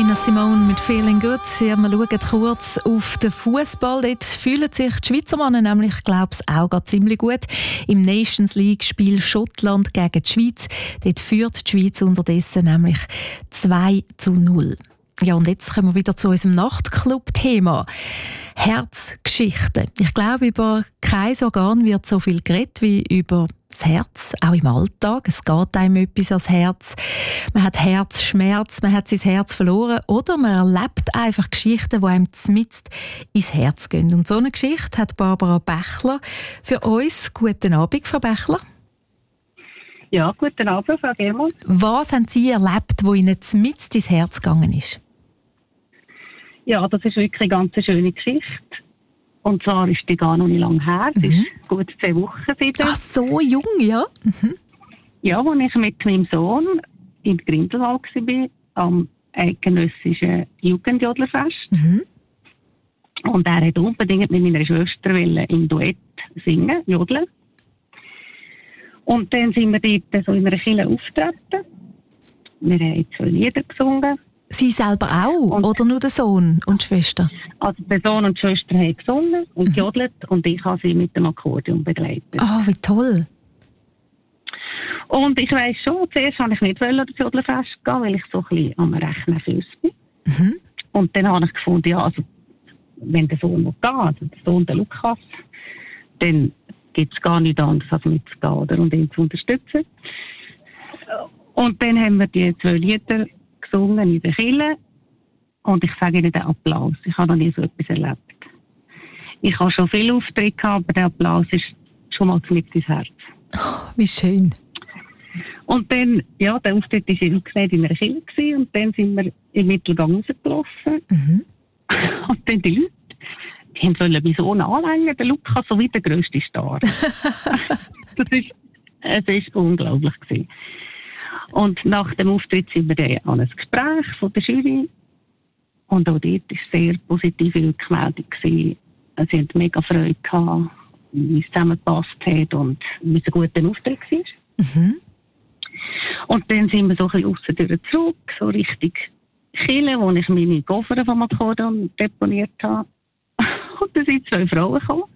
Nina Simone mit «Feeling Good». Ja, wir schauen kurz auf den Fußball. Dort fühlen sich die Schweizer Männer nämlich, glaube ich, auch gerade ziemlich gut. Im Nations League-Spiel Schottland gegen die Schweiz. Dort führt die Schweiz unterdessen nämlich 2:0. Ja, und jetzt kommen wir wieder zu unserem Nachtclub-Thema. Herzgeschichten. Ich glaube, über kein Organ wird so viel geredet wie über das Herz, auch im Alltag. Es geht einem etwas ans Herz. Man hat Herzschmerz, man hat sein Herz verloren oder man erlebt einfach Geschichten, die einem mitten ins Herz gehen. Und so eine Geschichte hat Barbara Bächler für uns. Guten Abend, Frau Bächler. Ja, guten Abend, Frau Germann. Was haben Sie erlebt, wo Ihnen mitten ins Herz gegangen ist? Ja, das ist wirklich eine ganz schöne Geschichte. Und zwar ist die gar noch nicht lange her. Es ist gut 2 Wochen seitdem. Ach, so jung, ja? Ja, als ich mit meinem Sohn in Grindelwald war, am eidgenössischen Jugendjodlerfest. Und er wollte unbedingt mit meiner Schwester im Duett singen, jodeln. Und dann sind wir dort so in einer Kirche aufgetreten. Wir haben 2 Lieder gesungen. Sie selber auch? Oder nur der Sohn und die Schwester? Also der Sohn und die Schwester haben gesungen und gejodelt und ich habe sie mit dem Akkordeon begleitet. Oh, wie toll! Und ich weiss schon, zuerst wollte ich nicht an das Jodlerfest gehen, weil ich so ein bisschen am Rechnen Füße bin. Und dann habe ich gefunden, ja, also, wenn der Sohn noch geht, also der Sohn, der Lukas, dann gibt es gar nichts anderes, als mitzugehen oder, und ihn zu unterstützen. Und dann haben wir die 2 Lieder gesungen in der Kirche und ich sage Ihnen den Applaus. Ich habe noch nie so etwas erlebt. Ich habe schon viele Auftritte gehabt, aber der Applaus ist schon mal mit ins Herz. Oh, wie schön. Und dann, ja, der Auftritt war in einer Kirche und dann sind wir im Mittelgang rausgelaufen. Und dann die Leute, die wollten meinen Sohn anlängen, der Lukas, so wie der grösste Star. Es war unglaublich gewesen. Und nach dem Auftritt sind wir dann an ein Gespräch von der Jury. Und auch dort war sehr positive Rückmeldung. Sie hatten mega Freude gehabt, wie es zusammengepasst hat und wie es ein guter Auftritt war. Und dann sind wir so ein bisschen aussen zurück, so Richtung Kirche, wo ich meine Koffer vom Akkordeon deponiert habe. Und dann sind 2 Frauen gekommen.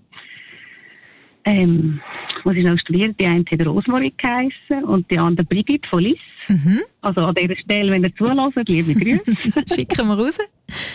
Muss ich noch studieren, die eine hat Rosmarie geheissen und die andere Brigitte von Liss. Also an dieser Stelle, wenn ihr zuhört, liebe Grüße. Schicken wir raus.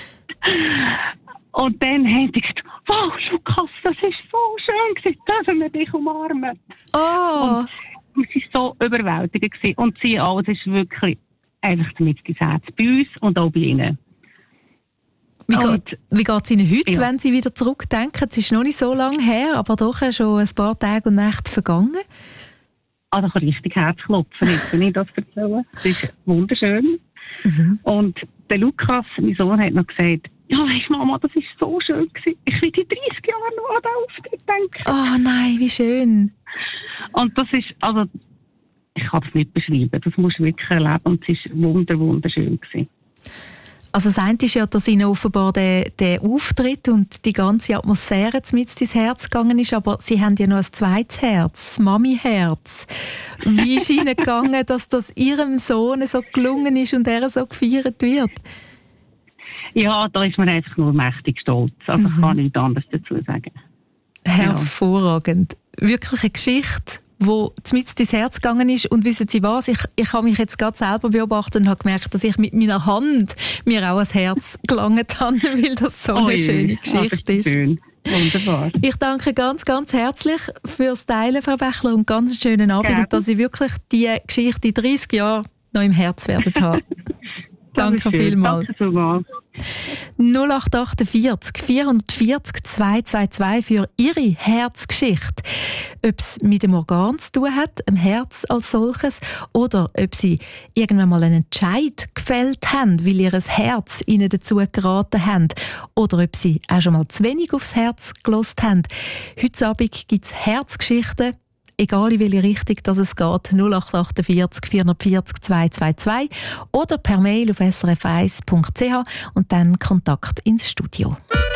Und dann haben die gesagt, wow, Lukas, das ist so schön, dürfen wir dich umarmen. Oh. Und es war so überwältigend gewesen. Und sie alles ist wirklich einfach mit ins Herz bei uns und auch bei ihnen. Wie geht es Ihnen heute, wenn Sie wieder zurückdenken? Es ist noch nicht so lange her, aber doch schon ein paar Tage und Nächte vergangen. Also ich kann richtig Herzklopfen, wenn ich das erzähle. Es ist wunderschön. Und der Lukas, mein Sohn, hat noch gesagt, ja, weisst Mama, das war so schön gewesen. Ich will in 30 Jahren noch an den Auftritt denken. Oh nein, wie schön. Und das ist, also, ich kann es nicht beschreiben. Das musst du wirklich erleben. Und es war wunderschön gewesen. Also das eine ist ja, dass Ihnen offenbar der Auftritt und die ganze Atmosphäre mit ins Herz gegangen ist, aber Sie haben ja noch ein zweites Herz, das Mami-Herz. Wie ist Ihnen gegangen, dass das Ihrem Sohn so gelungen ist und er so gefeiert wird? Ja, da ist man einfach nur mächtig stolz. Also ich kann nichts anderes dazu sagen. Hervorragend. Wirklich eine Geschichte, wo mit ins Herz gegangen ist. Und wissen Sie was? Ich habe mich jetzt gerade selber beobachtet und habe gemerkt, dass ich mit meiner Hand mir auch ans Herz gelangt habe, weil das so eine schöne Geschichte ist. Schön. Wunderbar. Ich danke ganz, ganz herzlich fürs Teilen, Frau Bächler, und ganz einen schönen Abend. Gerne. Und dass Sie wirklich diese Geschichte in 30 Jahren noch im Herz werden haben. Danke vielmals. Danke so mal. 0848 440 222 für Ihre Herzgeschichte. Ob es mit dem Organ zu tun hat, dem Herz als solches, oder ob Sie irgendwann mal einen Entscheid gefällt haben, weil Ihr Herz Ihnen dazu geraten hat, oder ob Sie auch schon mal zu wenig aufs Herz gehört haben. Heute Abend gibt es Herzgeschichten. Egal in welche Richtung das es geht, 0848 440 222 oder per Mail auf srf1.ch und dann Kontakt ins Studio.